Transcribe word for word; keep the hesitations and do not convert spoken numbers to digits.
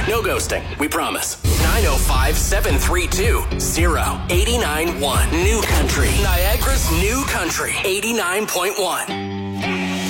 No ghosting, we promise. nine oh five, seven three two, oh eight nine one. New Country. Niagara's New Country. eighty-nine point one.